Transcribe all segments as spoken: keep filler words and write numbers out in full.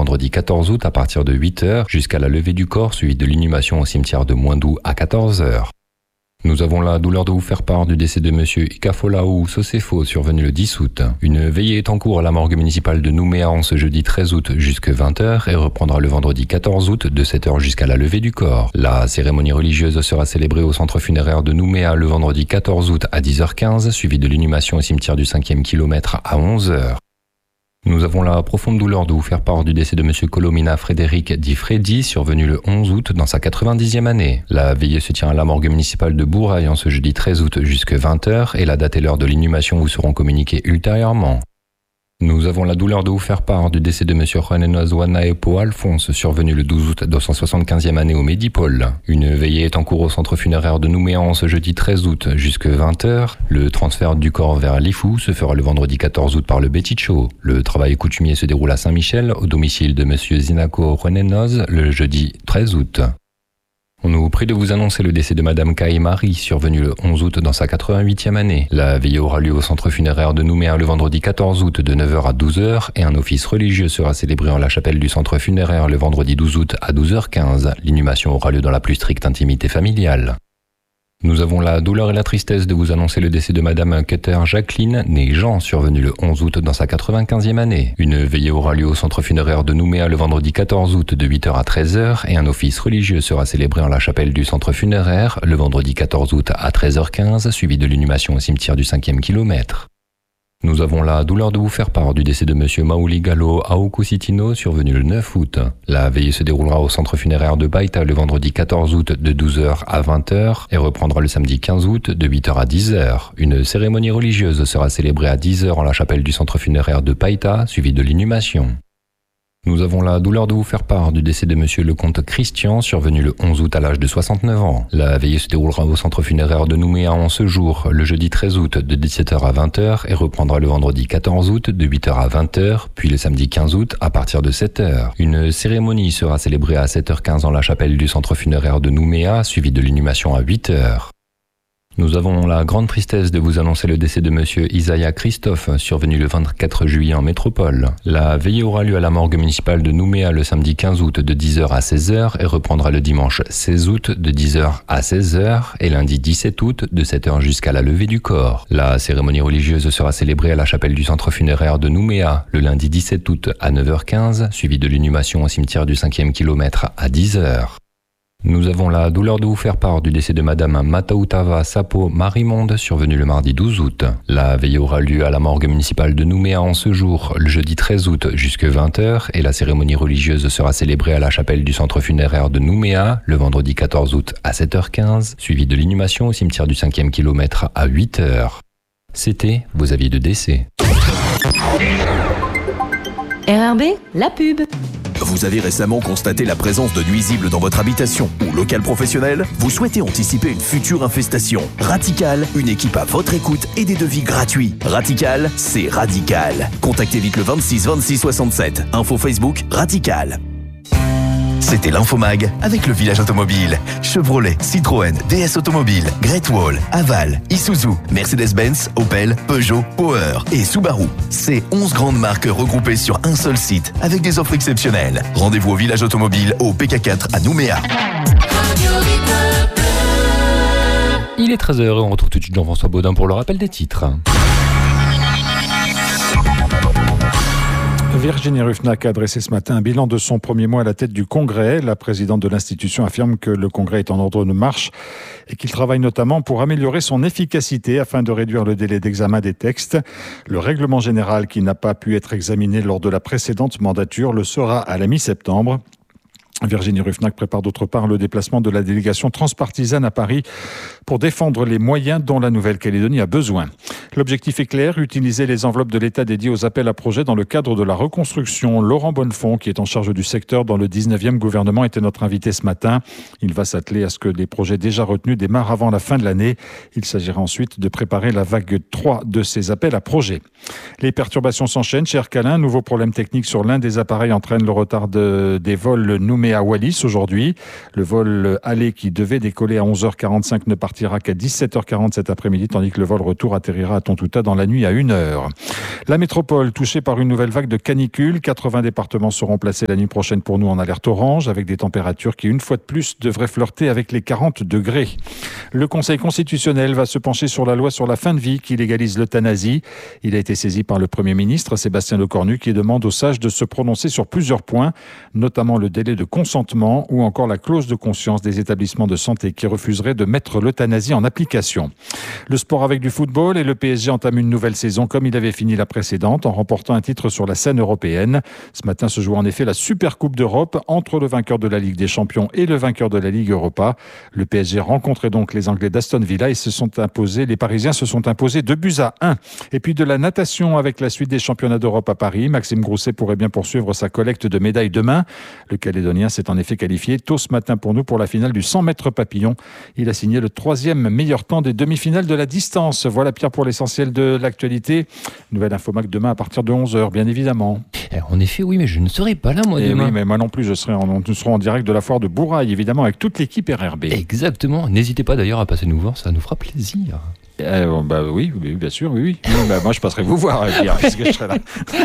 vendredi quatorze août à partir de huit heures jusqu'à la levée du corps, suivi de l'inhumation au cimetière de Moindou à quatorze heures. Nous avons la douleur de vous faire part du décès de monsieur Ikafolaou Sosefo, survenu le dix août. Une veillée est en cours à la morgue municipale de Nouméa en ce jeudi treize août jusqu'à vingt heures et reprendra le vendredi quatorze août de sept heures jusqu'à la levée du corps. La cérémonie religieuse sera célébrée au centre funéraire de Nouméa le vendredi quatorze août à dix heures quinze, suivi de l'inhumation au cimetière du cinquième kilomètre à onze heures. Nous avons la profonde douleur de vous faire part du décès de monsieur Colomina Frédéric dit Freddy, survenu le onze août dans sa quatre-vingt-dixième année. La veillée se tient à la morgue municipale de Bourail en ce jeudi treize août jusqu'à vingt heures et la date et l'heure de l'inhumation vous seront communiquées ultérieurement. Nous avons la douleur de vous faire part du décès de monsieur Juan Wanaepo Alphonse, survenu le douze août de sa soixante-quinzième année au Médipôle. Une veillée est en cours au centre funéraire de Nouméa en ce jeudi treize août jusqu'à vingt heures. Le transfert du corps vers Lifou se fera le vendredi quatorze août par le Béticho. Le travail coutumier se déroule à Saint-Michel, au domicile de monsieur Zinako Renenoz, le jeudi treize août. On nous prie de vous annoncer le décès de madame Kaï Marie, survenue le onze août dans sa quatre-vingt-huitième année. La veillée aura lieu au centre funéraire de Nouméa le vendredi quatorze août de neuf heures à douze heures et un office religieux sera célébré en la chapelle du centre funéraire le vendredi douze août à douze heures quinze. L'inhumation aura lieu dans la plus stricte intimité familiale. Nous avons la douleur et la tristesse de vous annoncer le décès de madame Cutter Jacqueline, née Jean, survenue le onze août dans sa quatre-vingt-quinzième année. Une veillée aura lieu au centre funéraire de Nouméa le vendredi quatorze août de huit heures à treize heures et un office religieux sera célébré en la chapelle du centre funéraire le vendredi quatorze août à treize heures quinze, suivi de l'inhumation au cimetière du cinquième kilomètre. Nous avons la douleur de vous faire part du décès de monsieur Maouli Gallo Aokusitino, survenu le neuf août. La veillée se déroulera au centre funéraire de Baïta le vendredi quatorze août de douze heures à vingt heures et reprendra le samedi quinze août de huit heures à dix heures. Une cérémonie religieuse sera célébrée à dix heures en la chapelle du centre funéraire de Baïta, suivie de l'inhumation. Nous avons la douleur de vous faire part du décès de monsieur le comte Christian, survenu le onze août à l'âge de soixante-neuf ans. La veillée se déroulera au centre funéraire de Nouméa en ce jour, le jeudi treize août de dix-sept heures à vingt heures et reprendra le vendredi quatorze août de huit heures à vingt heures, puis le samedi quinze août à partir de sept heures. Une cérémonie sera célébrée à sept heures quinze en la chapelle du centre funéraire de Nouméa, suivie de l'inhumation à huit heures. Nous avons la grande tristesse de vous annoncer le décès de monsieur Isaiah Christophe, survenu le vingt-quatre juillet en métropole. La veillée aura lieu à la morgue municipale de Nouméa le samedi quinze août de dix heures à seize heures et reprendra le dimanche seize août de dix heures à seize heures et lundi dix-sept août de sept heures jusqu'à la levée du corps. La cérémonie religieuse sera célébrée à la chapelle du centre funéraire de Nouméa le lundi dix-sept août à neuf heures quinze, suivi de l'inhumation au cimetière du cinquième kilomètre à dix heures. Nous avons la douleur de vous faire part du décès de madame Matautava Sapo Marimonde, survenue le mardi douze août. La veillée aura lieu à la morgue municipale de Nouméa en ce jour, le jeudi treize août jusqu'à vingt heures et la cérémonie religieuse sera célébrée à la chapelle du centre funéraire de Nouméa le vendredi quatorze août à sept heures quinze, suivi de l'inhumation au cimetière du cinquième kilomètre à huit heures. C'était vos avis de décès. R R B, la pub. Vous avez récemment constaté la présence de nuisibles dans votre habitation ou local professionnel? Vous souhaitez anticiper une future infestation? Ratical, une équipe à votre écoute et des devis gratuits. Ratical, c'est radical. Contactez vite le vingt-six vingt-six soixante-sept. Info Facebook, Ratical. C'était l'Infomag avec le Village Automobile. Chevrolet, Citroën, D S Automobile, Great Wall, Aval, Isuzu, Mercedes-Benz, Opel, Peugeot, Power et Subaru. C'est onze grandes marques regroupées sur un seul site avec des offres exceptionnelles. Rendez-vous au Village Automobile au P K quatre à Nouméa. Il est treize heures et on retrouve tout de suite Jean-François Baudin pour le rappel des titres. Virginie Ruffnack a dressé ce matin un bilan de son premier mois à la tête du Congrès. La présidente de l'institution affirme que le Congrès est en ordre de marche et qu'il travaille notamment pour améliorer son efficacité afin de réduire le délai d'examen des textes. Le règlement général qui n'a pas pu être examiné lors de la précédente mandature le sera à la mi-septembre. Virginie Ruffnack prépare d'autre part le déplacement de la délégation transpartisane à Paris pour défendre les moyens dont la Nouvelle-Calédonie a besoin. L'objectif est clair, utiliser les enveloppes de l'État dédiées aux appels à projets dans le cadre de la reconstruction. Laurent Bonnefond, qui est en charge du secteur dans le dix-neuvième gouvernement, était notre invité ce matin. Il va s'atteler à ce que les projets déjà retenus démarrent avant la fin de l'année. Il s'agira ensuite de préparer la vague trois de ces appels à projets. Les perturbations s'enchaînent chez Air Calin. Nouveau problème technique sur l'un des appareils entraîne le retard de, des vols Nouméa Lomé à Wallis aujourd'hui. Le vol aller qui devait décoller à onze heures quarante-cinq ne partira qu'à dix-sept heures quarante cet après-midi, tandis que le vol retour atterrira à Tontouta dans la nuit à une heure. La métropole touchée par une nouvelle vague de canicule. quatre-vingts départements seront placés la nuit prochaine pour nous en alerte orange, avec des températures qui, une fois de plus, devraient flirter avec les quarante degrés. Le Conseil constitutionnel va se pencher sur la loi sur la fin de vie qui légalise l'euthanasie. Il a été saisi par le Premier ministre Sébastien Lecornu qui demande aux sages de se prononcer sur plusieurs points, notamment le délai de consentement ou encore la clause de conscience des établissements de santé qui refuseraient de mettre l'euthanasie en application. Le sport avec du football et le P S G entame une nouvelle saison comme il avait fini la précédente en remportant un titre sur la scène européenne. Ce matin se joue en effet la Super Coupe d'Europe entre le vainqueur de la Ligue des Champions et le vainqueur de la Ligue Europa. Le P S G rencontrait donc les Anglais d'Aston Villa et se sont imposés, les Parisiens se sont imposés deux buts à un. Et puis de la natation avec la suite des championnats d'Europe à Paris. Maxime Grousset pourrait bien poursuivre sa collecte de médailles demain. Le Calédonien s'est en effet qualifié tôt ce matin pour nous pour la finale du cent mètres papillon. Il a signé le troisième meilleur temps des demi-finales de la distance. Voilà Pierre pour l'essentiel de l'actualité. Nouvelle Infomac demain à partir de onze heures, bien évidemment. En effet, oui, mais je ne serai pas là, moi, Et demain. oui, mais moi non plus, je serai en, nous serons en direct de la foire de Bourail, évidemment, avec toute l'équipe R R B. Exactement. N'hésitez pas d'ailleurs à passer nous voir, ça nous fera plaisir. Euh, bah oui, oui, bien sûr, oui, oui. oui bah, moi, je passerai vous voir, Pierre, puisque je serai là.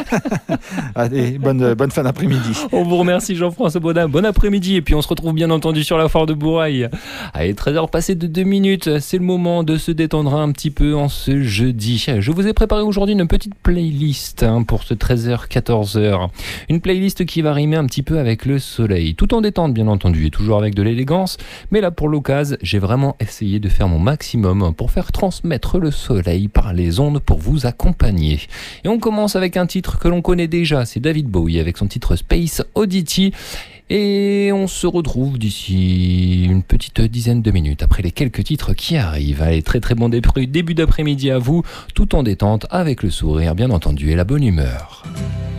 Allez, bonne, bonne fin d'après-midi. On vous remercie, Jean-François Baudin. Bon après-midi. Et puis, on se retrouve bien entendu sur la foire de Bourail. Allez, treize heures passées de deux minutes. C'est le moment de se détendre un petit peu en ce jeudi. Je vous ai préparé aujourd'hui une petite playlist hein, pour ce treize heures quatorze heures. Une playlist qui va rimer un petit peu avec le soleil. Tout en détente, bien entendu, et toujours avec de l'élégance. Mais là, pour l'occasion, j'ai vraiment essayé de faire mon maximum pour faire transmettre mettre le soleil par les ondes pour vous accompagner. Et on commence avec un titre que l'on connaît déjà, c'est David Bowie avec son titre Space Oddity. Et on se retrouve d'ici une petite dizaine de minutes après les quelques titres qui arrivent. Allez, très très bon début d'après-midi à vous, tout en détente, avec le sourire bien entendu et la bonne humeur.